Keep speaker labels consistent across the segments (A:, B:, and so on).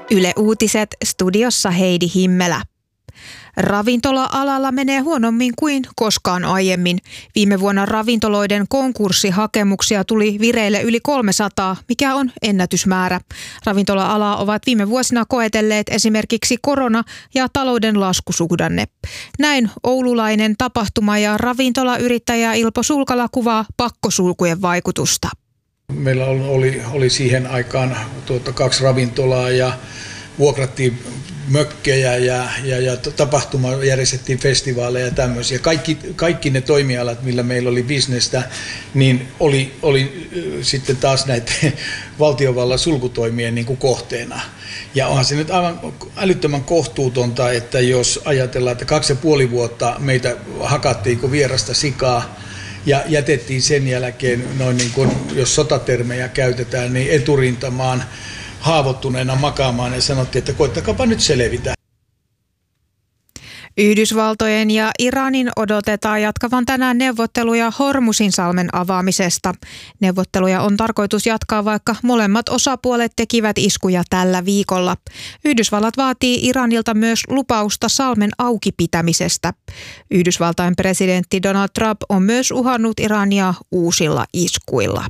A: Yle Uutiset, studiossa Heidi Himmelä. Ravintola-alalla menee huonommin kuin koskaan aiemmin. Viime vuonna ravintoloiden konkurssihakemuksia tuli vireille yli 300, mikä on ennätysmäärä. Ravintola-alaa ovat viime vuosina koetelleet esimerkiksi korona ja talouden laskusuhdanne. Näin oululainen tapahtuma- ja ravintolayrittäjä Ilpo Sulkala kuvaa pakkosulkujen vaikutusta.
B: Meillä oli siihen aikaan 2 ravintolaa ja vuokrattiin mökkejä ja tapahtuma, järjestettiin festivaaleja ja tämmöisiä. Kaikki ne toimialat, millä meillä oli bisnestä, niin oli sitten taas näitä valtiovallan sulkutoimien niin kuin kohteena. Ja onhan se nyt aivan älyttömän kohtuutonta, että jos ajatellaan, että 2,5 vuotta meitä hakattiin kuin vierasta sikaa, ja jätettiin sen jälkeen, noin niin kuin, jos sotatermejä käytetään, niin eturintamaan haavoittuneena makaamaan ja sanottiin, että koittakaapa nyt selvitä.
A: Yhdysvaltojen ja Iranin odotetaan jatkavan tänään neuvotteluja Hormuzinsalmen avaamisesta. Neuvotteluja on tarkoitus jatkaa, vaikka molemmat osapuolet tekivät iskuja tällä viikolla. Yhdysvallat vaatii Iranilta myös lupausta salmen auki pitämisestä. Yhdysvaltain presidentti Donald Trump on myös uhannut Irania uusilla iskuilla.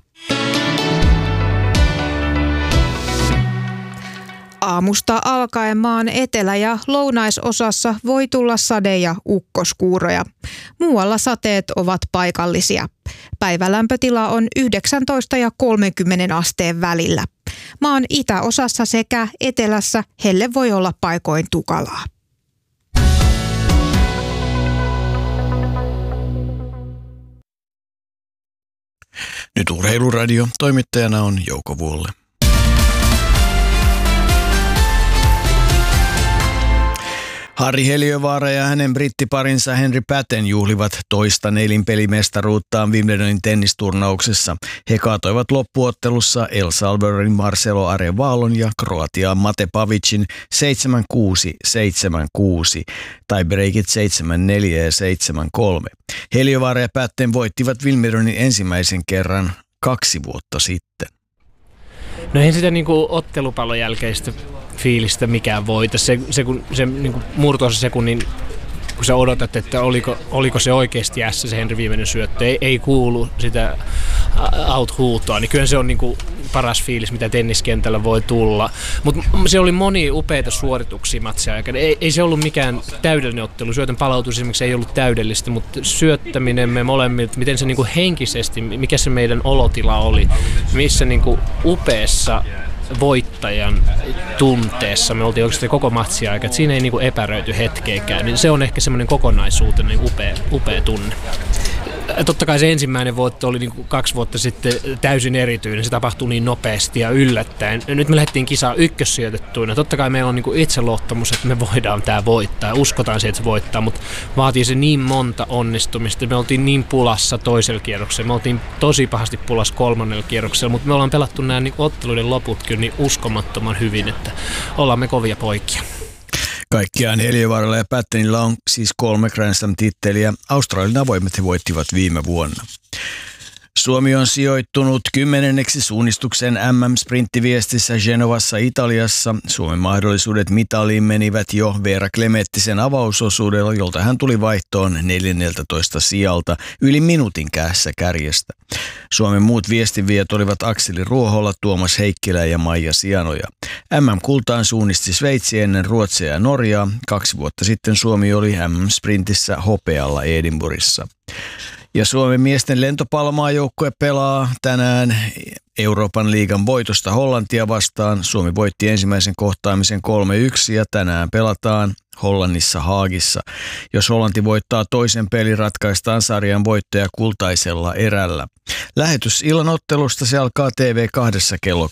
A: Aamusta alkaen maan etelä- ja lounaisosassa voi tulla sade- ja ukkoskuuroja. Muualla sateet ovat paikallisia. Päivälämpötila on 19 ja 30 asteen välillä. Maan itäosassa sekä etelässä helle voi olla paikoin tukalaa.
C: Nyt Urheiluradio. Toimittajana on Jouko Vuolle. Harri Heliövaara ja hänen brittiparinsa Henry Patten juhlivat toista nelinpelimestaruuttaan Wimbledonin tennisturnauksessa. He kaatoivat loppuottelussa El Salvadorin Marcelo Arevalon ja Kroatian Mate Pavicin 7-6, 7-6, tai breakit 7-4 ja 7-3. Heliövaara ja Patten voittivat Wimbledonin ensimmäisen kerran 2 vuotta sitten.
D: No ei sitä niinku ottelupallon jälkeistä fiilistä mikään voita. Se niinku murto-osa sekunnin, kun sä odotat, että oliko se oikeasti se Henry viimeinen syöttö, ei kuulu sitä out-huutoa, niin kyllä se on niinku paras fiilis, mitä tenniskentällä voi tulla. Mutta se oli moni upeita suorituksia matsia aikana. Ei se ollut mikään täydellinen ottelu. Syötön palautus esimerkiksi ei ollut täydellistä, mutta syöttäminen me molemmilta, miten se niinku henkisesti, mikä se meidän olotila oli, missä niinku upeassa voittajan tunteessa me oltiin oikeasti koko matsia aika, että siinä ei niinku epäröity hetkeäkään, niin se on ehkä semmoinen kokonaisuutena niin upea tunne. Totta kai se ensimmäinen voitto oli niinku 2 vuotta sitten täysin erityinen, se tapahtui niin nopeasti ja yllättäen. Nyt me lähdettiin kisaan ykkössijoitettuina. Totta kai meillä on niinku itseluottamus, että me voidaan tää voittaa ja uskotaan siihen, että se voittaa, mutta vaatii se niin monta onnistumista. Me oltiin niin pulassa toisella kierroksella, me oltiin tosi pahasti pulassa 3. kierroksella, mutta me ollaan pelattu nämä niinku otteluiden loput kyllä niin uskomattoman hyvin, että ollaan me kovia poikia.
C: Kaikkiaan Heliövaaralla ja Pattenilla on siis 3 Grand Slam-titteliä. Australian avoimet he voittivat viime vuonna. Suomi on sijoittunut 10. suunnistuksen MM-sprinttiviestissä Genovassa Italiassa. Suomen mahdollisuudet mitaliin menivät jo Veera Klemettisen avausosuudella, jolta hän tuli vaihtoon 14 sijalta yli minuutin päässä kärjestä. Suomen muut viestinviejät olivat Akseli Ruohola, Tuomas Heikkilä ja Maija Sianoja. MM-kultaan suunnisti Sveitsi ennen Ruotsia ja Norjaa. 2 vuotta sitten Suomi oli MM-sprintissä hopealla Edinburghissa. Ja Suomen miesten lentopallomaajoukkue pelaa tänään Euroopan liigan voitosta Hollantia vastaan. Suomi voitti ensimmäisen kohtaamisen 3-1 ja tänään pelataan Hollannissa Haagissa. Jos Hollanti voittaa toisen pelin, ratkaistaan sarjan voittaja kultaisella erällä. Lähetys illan ottelusta se alkaa TV2 kello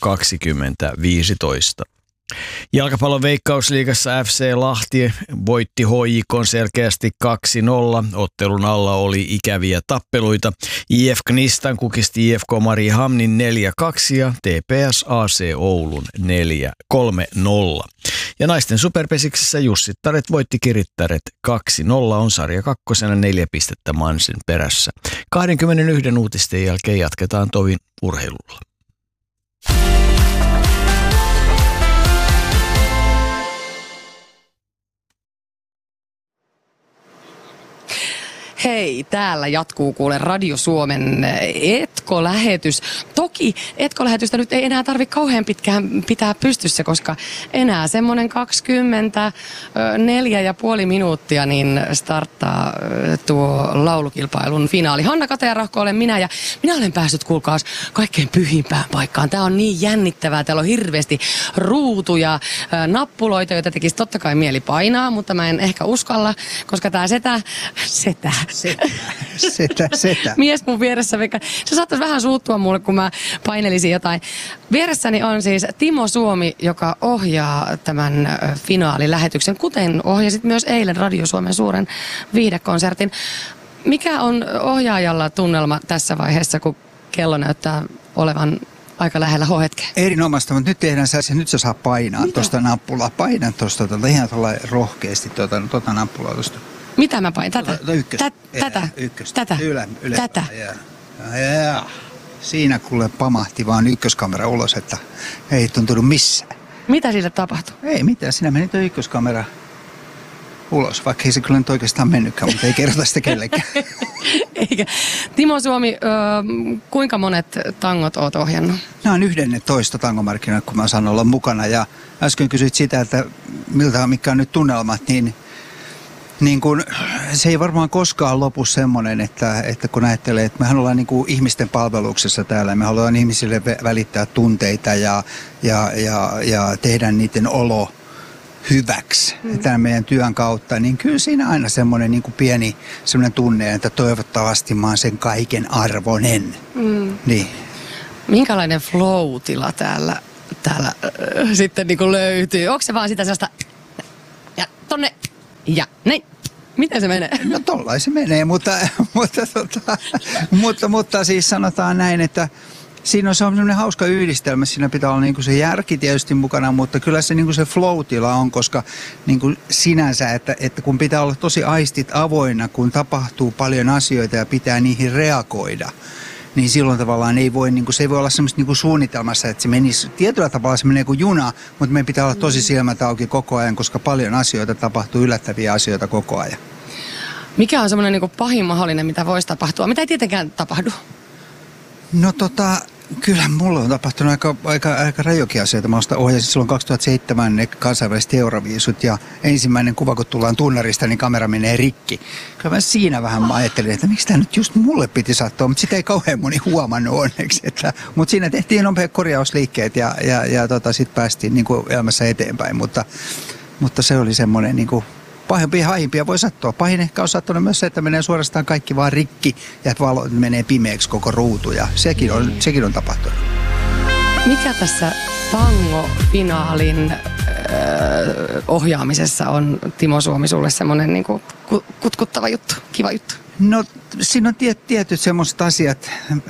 C: 20.15. Jalkapallon Veikkausliigassa FC Lahti voitti HJK:n selkeästi 2-0. Ottelun alla oli ikäviä tappeluita. IF Knistan kukisti IFK Mariehamnin 4-2 ja TPS AC Oulun 3-0. Ja naisten superpesiksessä Jussittaret voitti Kirittäret 2-0, on sarja 2 4 pistettä Mansin perässä. 21 uutisten jälkeen jatketaan tovin urheilulla.
E: Hei, täällä jatkuu kuule Radio Suomen Etko-lähetys. Toki Etko-lähetystä nyt ei enää tarvitse kauhean pitkään pitää pystyssä, koska enää semmoinen 24,5 minuuttia niin starttaa tuo laulukilpailun finaali. Hanna Katajarahko olen minä ja minä olen päässyt kuulkaas kaikkein pyhimpään paikkaan. Tää on niin jännittävää. Täällä on hirveästi ruutuja, nappuloita, joita tekisi totta kai mieli painaa, mutta mä en ehkä uskalla, koska tää setä. Mies mun vieressä, se saattaisi vähän suuttua mulle, kun mä painelisin jotain. Vieressäni on siis Timo Suomi, joka ohjaa tämän finaalilähetyksen, kuten ohjasit myös eilen Radio Suomen suuren viihdekonsertin. Mikä on ohjaajalla tunnelma tässä vaiheessa, kun kello näyttää olevan aika lähellä H-hetkeä?
F: Erinomaista, mutta nyt tehdään se, nyt sä saa painaa tuosta nappulaa. Paina tuosta, ihan tuolla rohkeasti tuota nappulaa tuosta.
E: Mitä mä pain? Tätä?
F: Ykköstä.
E: Tätä?
F: Ykköstä.
E: Tätä? Tätä?
F: Ja. Siinä kuule pamahti vaan ykköskamera ulos, että ei tuntunut missään.
E: Mitä sille tapahtui?
F: Ei mitään, siinä meni tuo ykköskamera ulos, vaikka ei se kyllä nyt oikeastaan mennytkään, mutta ei kerrota sitä kellekään.
E: Eikä. Timo Suomi, kuinka monet tangot oot ohjannut?
F: Nämä on 11 tangomarkkinat, kun mä saan olla mukana. Ja äsken kysyit sitä, että mitkä on nyt tunnelmat, niin kun, se ei varmaan koskaan lopu semmoinen, että kun ajattelee, että mehän ollaan niin kuin ihmisten palveluksessa täällä. Me halutaan ihmisille välittää tunteita ja tehdä niiden olo hyväksi tämän meidän työn kautta, niin kyllä siinä aina semmoinen niin kuin pieni semmoinen tunne, että toivottavasti mä oon sen kaiken arvoinen. Niin.
E: Minkälainen flow-tila täällä sitten niin kuin löytyy? Onko se vaan sitä sellaista ja tonne ja näin? Miten se menee?
F: No tollain se menee, mutta siis sanotaan näin, että siinä on semmoinen hauska yhdistelmä. Siinä pitää olla niinku se järki tietysti mukana, mutta kyllä se, niinku se flow-tila on, koska niinku sinänsä, että kun pitää olla tosi aistit avoinna, kun tapahtuu paljon asioita ja pitää niihin reagoida, niin silloin tavallaan ei voi, niinku, se ei voi olla semmoista niinku suunnitelmassa, että se menisi, tietyllä tavalla se menee kuin juna, mutta meidän pitää olla tosi silmät auki koko ajan, koska paljon asioita tapahtuu, yllättäviä asioita koko ajan.
E: Mikä on semmoinen niinku pahin mahdollinen, mitä voisi tapahtua? Mitä ei tietenkään tapahdu?
F: No kyllä mulla on tapahtunut aika rajoakin asioita. Mä ohjasin silloin 2007 ne kansainväliset Euroviisut ja ensimmäinen kuva, kun tullaan tunnarista, niin kamera menee rikki. Kyllä mä siinä vähän ajattelin, että miksi tämä nyt just mulle piti sattua, mutta sitä ei kauhean moni huomannut onneksi. Mutta siinä tehtiin nopeat korjausliikkeet ja sitten päästiin niin kuin elämässä eteenpäin, mutta se oli semmoinen niin kuin pahimpia voi sattua. Pahin ehkä on sattunut myös se, että menee suorastaan kaikki vaan rikki ja että valo menee pimeäksi koko ruutu ja sekin on tapahtunut.
E: Mikä tässä tango-finaalin ohjaamisessa on, Timo Suomi, sulle semmoinen niin kuin kutkuttava juttu, kiva juttu? No
F: siinä on tietyt semmoiset asiat,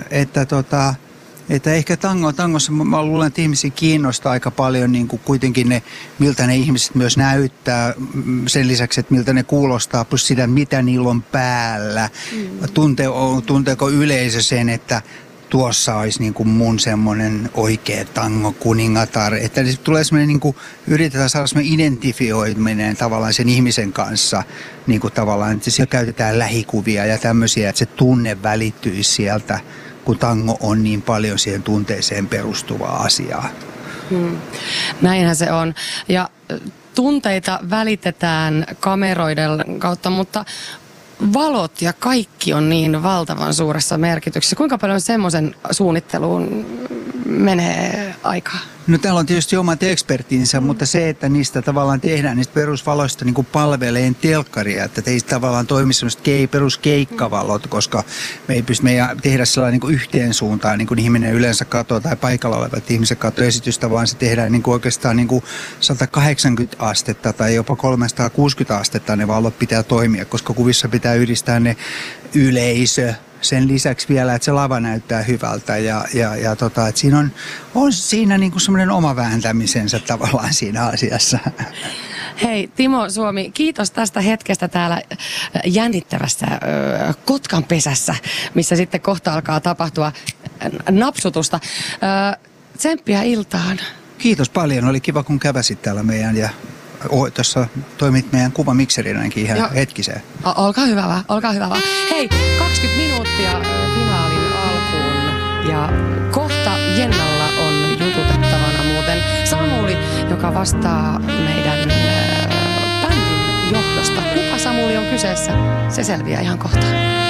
F: että ehkä tangossa mä luulen, että ihmisiä kiinnostaa aika paljon niin kuin kuitenkin miltä ne ihmiset myös näyttää, sen lisäksi, että miltä ne kuulostaa, plus sitä, mitä niillä on päällä. Tunteeko yleisö sen, että tuossa olisi niin kuin mun semmoinen oikea tango-kuningatar, että tulee semmoinen, niin kuin, yritetään saada semmoinen identifioiminen tavallaan sen ihmisen kanssa, niin kuin tavallaan, että siellä käytetään lähikuvia ja tämmöisiä, että se tunne välittyisi sieltä, kun tango on niin paljon siihen tunteeseen perustuvaa asiaa.
E: Näinhän se on. Ja tunteita välitetään kameroiden kautta, mutta valot ja kaikki on niin valtavan suuressa merkityksessä. Kuinka paljon semmoisen suunnitteluun menee aikaa?
F: No täällä on tietysti omat ekspertinsä, mutta se, että niistä tavallaan tehdään niistä perusvaloista niin kuin palveleen telkkaria, että teistä tavallaan toimii sellaiset peruskeikkavalot, koska me ei pysty tehdä sellainen niin kuin yhteen suuntaan, niin kuin ihminen yleensä katsoo tai paikalla olevat ihmiset katsoo esitystä, vaan se tehdään niin kuin oikeastaan niin kuin 180 astetta tai jopa 360 astetta ne valot pitää toimia, koska kuvissa pitää yhdistää ne yleisö. Sen lisäksi vielä, että se lava näyttää hyvältä ja että siinä on siinä niin kuin semmoinen oma vääntämisensä tavallaan siinä asiassa.
E: Hei Timo Suomi, kiitos tästä hetkestä täällä jännittävässä Kotkan pesässä, missä sitten kohta alkaa tapahtua napsutusta. Tsemppiä iltaan.
F: Kiitos paljon, oli kiva kun käväsit täällä meidän ja tuossa toimit meidän kuvamikserinäkin ihan hetkiseen.
E: Olkaa hyvä vaan. Hei, 20 minuuttia finaalin alkuun ja kohta Jennalla on jututettavana muuten Samuli, joka vastaa meidän bändin johdosta. Kuka Samuli on kyseessä? Se selviää ihan kohta.